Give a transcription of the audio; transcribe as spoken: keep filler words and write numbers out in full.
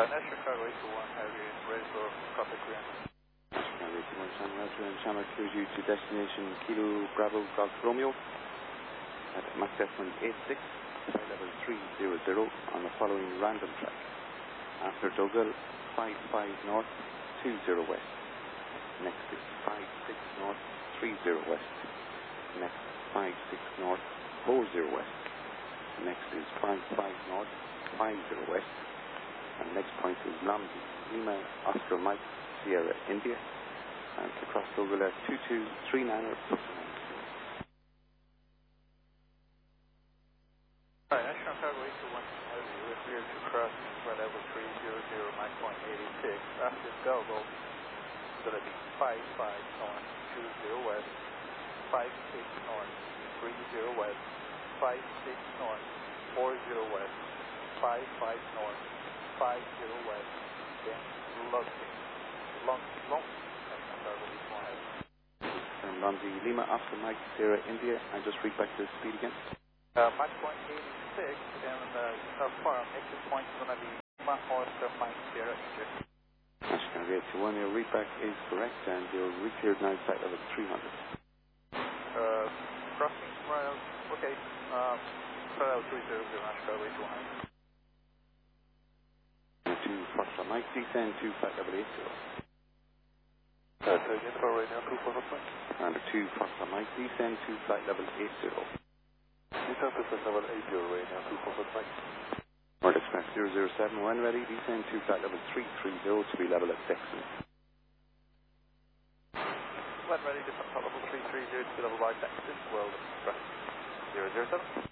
National Chicago eight two one, have you ready for traffic clearance? National eight two one, Channel Roger and Channel clears you to destination Kilo Bravo Golf Romeo at Mach Decimal eight six, flight level three zero zero on the following random track. After Dougall, five five north, two zero west. Next is five six north, three zero west. Next, five six north, four zero west. Next is five five north, five zero west. And next point is Lomzi, Lima, Oscar Mike, Sierra, India. And to cross Dougall at two two three nine or plus or minus. Alright, National Chicago eight two one, have you cleared to cross flight level three zero zero, nine point eight six. After Galgo, it's going to be five five north, two zero west, five six north, three zero west, five six north, four zero west, five five north, five zero west, then Lomzi, Lomzi, Lomzi, National Chicago eight two one. And Lomzi, Lima, Oscar Mike, Sierra, India. And just read back the speed again. Uh, Mach point eight six, and uh, so far, exit point is going to be Lima, Oscar Mike, Sierra, India. National eight two one, your readback is correct, and you're re-cleared now flight level three hundred. Uh, crossing rail, okay, uh, flight level three zero zero, National eight two one. To Foxtrot Mike, descend to flight level eight zero. Uh, so again for radio two four five. And to Foxtrot Mike, descend to flight level eight zero. Descend to flight level eight zero, radio two four five. World Express zero zero seven, when ready, descend to flight level three three zero to be level at Dexon. When ready, descend to level three three zero to be level by Dexon, World Express zero zero seven.